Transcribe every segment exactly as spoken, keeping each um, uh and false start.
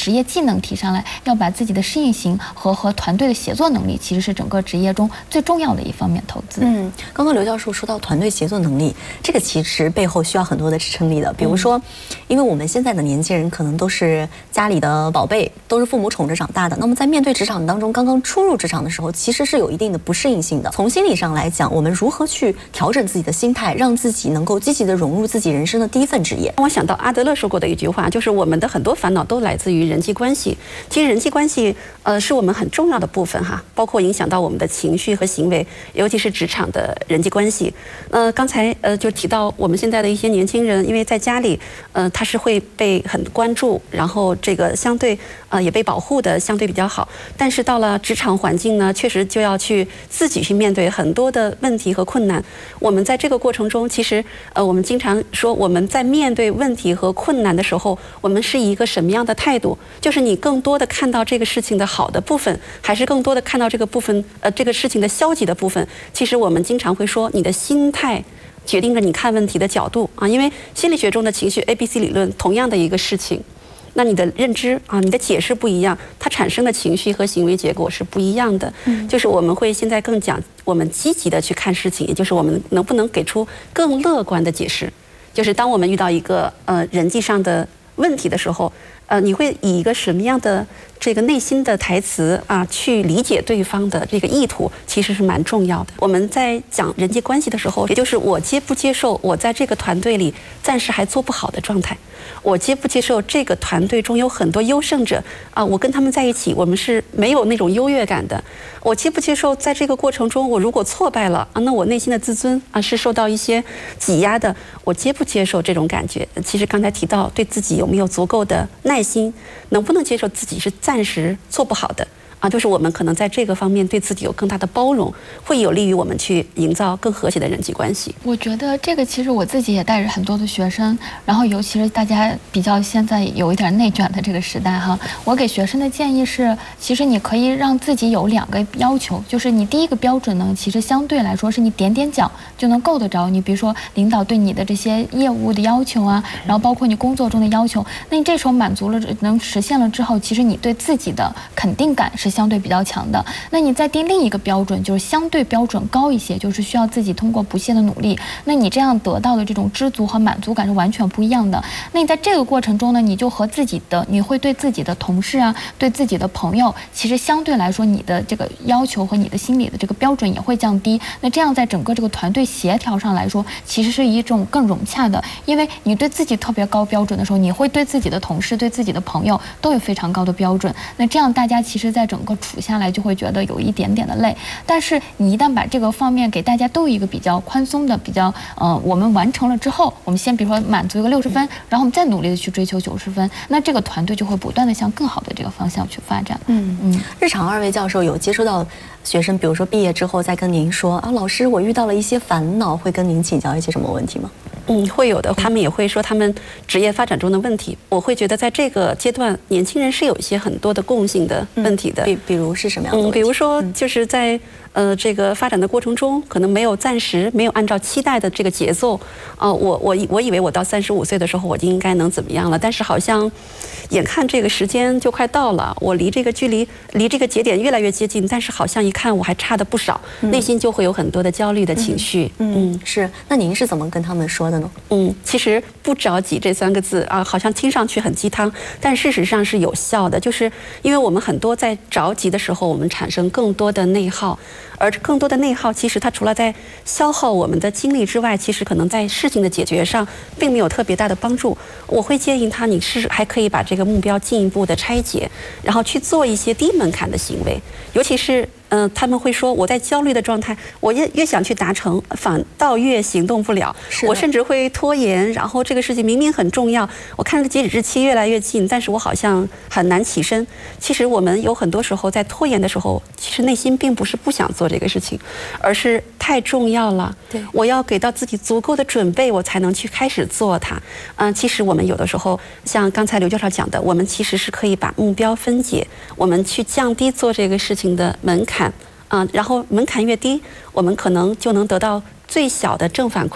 职业技能提上来，要把自己的适应性和和团队的协作能力，其实是整个职业中最重要的一方面投资。 嗯，刚刚刘教授说到团队协作能力，这个其实背后需要很多的支撑力的。比如说，因为我们现在的年轻人可能都是家里的宝贝，都是父母宠着长大的。那么在面对职场当中，刚刚初入职场的时候，其实是有一定的不适应性的。从心理上来讲，我们如何去调整自己的心态，让自己能够积极的融入自己人生的第一份职业？ 我想到阿德勒说过的一句话，就是我们的很多烦恼都来自于人际关系。其实人际关系，呃，是我们很重要的部分哈，包括影响到我们的情绪和行为，尤其是职场的人际关系。呃，刚才呃就提到我们现在的一些年轻人，因为在家里，呃，他是会被很关注，然后这个相对呃也被保护的相对比较好。但是到了职场环境呢，确实就要去自己去面对很多的问题和困难。我们在这个过程中，其实呃我们经常说我们在面对问题和困难的时候，我们是一个什么样的态度？就是你更多的看到这个事情的好的部分，还是更多的看到这个部分呃这个事情的消极的部分？其实我们经常会说，你的心态决定着你看问题的角度啊，因为心理学中的情绪 A B C 理论同样的一个事情，那你的认知啊，你的解释不一样，它产生的情绪和行为结果是不一样的。嗯，就是我们会现在更讲我们积极的去看事情，也就是我们能不能给出更乐观的解释。就是当我们遇到一个呃人际上的问题的时候，呃，你会以一个什么样的这个内心的台词啊，去理解对方的这个意图，其实是蛮重要的。我们在讲人际关系的时候，也就是我接不接受我在这个团队里暂时还做不好的状态，我接不接受这个团队中有很多优胜者啊，我跟他们在一起，我们是没有那种优越感的。我接不接受在这个过程中，我如果挫败了啊，那我内心的自尊啊是受到一些挤压的。我接不接受这种感觉？其实刚才提到对自己有没有足够的耐心，能不能接受自己是暂时做不好的啊？就是我们可能在这个方面对自己有更大的包容，会有利于我们去营造更和谐的人际关系。 我觉得这个其实我自己也带着很多的学生，然后尤其是大家比较现在有一点内卷的这个时代哈，我给学生的建议是，其实你可以让自己有两个要求，就是你第一个标准呢，其实相对来说是你点点脚就能够得着你，比如说领导对你的这些业务的要求啊，然后包括你工作中的要求，那你这时候满足了，能实现了之后，其实你对自己的肯定感是相对比较强的。那你再定另一个标准，就是相对标准高一些，就是需要自己通过不懈的努力，那你这样得到的这种知足和满足感是完全不一样的。那你在这个过程中呢，你就和自己的，你会对自己的同事啊，对自己的朋友，其实相对来说你的这个要求和你的心理的这个标准也会降低。那这样在整个这个团队协调上来说，其实是一种更融洽的，因为你对自己特别高标准的时候，你会对自己的同事、对自己的朋友都有非常高的标准。那这样大家其实在整个处下来就会觉得有一点点的累。但是你一旦把这个方面给大家都有一个比较宽松的、比较呃，我们完成了之后，我们先比如说满足一个六十分，然后我们再努力的去追求九十分，那这个团队就会不断的向更好的这个方向去发展。 嗯嗯，日常二位教授有接触到学生，比如说毕业之后再跟您说啊，老师我遇到了一些烦恼，会跟您请教一些什么问题吗？ 嗯，会有的。他们也会说他们职业发展中的问题。我会觉得在这个阶段，年轻人是有一些很多的共性的问题的。 嗯、比比如是什么样的问题？ 嗯，比如说就是在呃这个发展的过程中，可能没有暂时没有按照期待的这个节奏。啊、呃，我我我以为我到三十五岁的时候我就应该能怎么样了，但是好像眼看这个时间就快到了，我离这个距离离这个节点越来越接近，但是好像一看我还差的不少，嗯、内心就会有很多的焦虑的情绪。 嗯，嗯是。那您是怎么跟他们说的？ 嗯，其实不着急这三个字啊，好像听上去很鸡汤，但事实上是有效的。就是因为我们很多在着急的时候，我们产生更多的内耗，而更多的内耗，其实它除了在消耗我们的精力之外，其实可能在事情的解决上并没有特别大的帮助。我会建议他，你是还可以把这个目标进一步的拆解，然后去做一些低门槛的行为，尤其是。嗯、呃，他们会说我在焦虑的状态，我越越想去达成，反倒越行动不了。我甚至会拖延，然后这个事情明明很重要，我看着截止日期越来越近，但是我好像很难起身。其实我们有很多时候在拖延的时候，其实内心并不是不想做这个事情，而是太重要了。对，我要给到自己足够的准备，我才能去开始做它。嗯、呃，其实我们有的时候，像刚才刘教授讲的，我们其实是可以把目标分解，我们去降低做这个事情的门槛。啊、呃，然后门槛越低，我们可能就能得到最小的正反馈，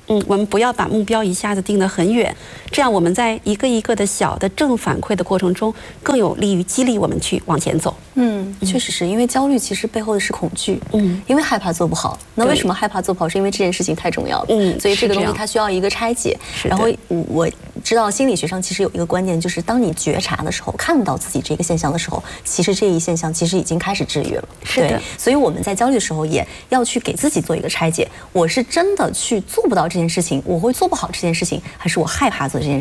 嗯，我们不要把目标一下子定得很远，这样我们在一个一个的小的正反馈的过程中，更有利于激励我们去往前走。 嗯，确实是因为焦虑其实背后的是恐惧， 嗯， 因为害怕做不好。那为什么害怕做不好？是因为这件事情太重要了， 嗯， 所以这个东西是这样它需要一个拆解。然后我我知道心理学上其实有一个观念，就是当你觉察的时候，看到自己这个现象的时候，其实这一现象其实已经开始治愈了。 是的， 所以我们在焦虑的时候也要去给自己做一个拆解。我是真的去做不到这件事情，我会做不好这件事情，还是我害怕做这件事情？